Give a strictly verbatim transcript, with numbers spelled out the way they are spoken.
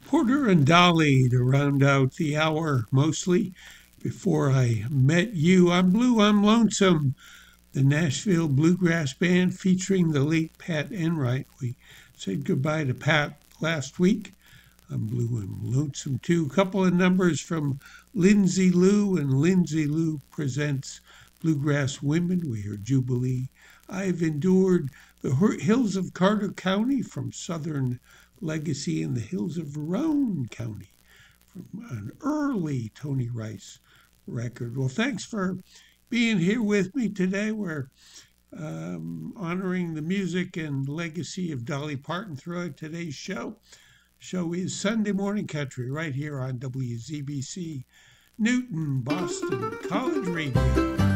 Porter and Dolly to round out the hour mostly. Before I met you, I'm blue, I'm lonesome. The Nashville Bluegrass Band featuring the late Pat Enright. We said goodbye to Pat last week. I'm blue and lonesome too. A couple of numbers from Lindsay Lou, and Lindsay Lou presents Bluegrass Women. We heard Jubilee. I've endured the hills of Carter County from Southern Legacy and the hills of Roane County from an early Tony Rice record. Well, thanks for being here with me today. We're um, honoring the music and legacy of Dolly Parton throughout today's show. Show is Sunday Morning Country right here on W Z B C Newton, Boston College Radio.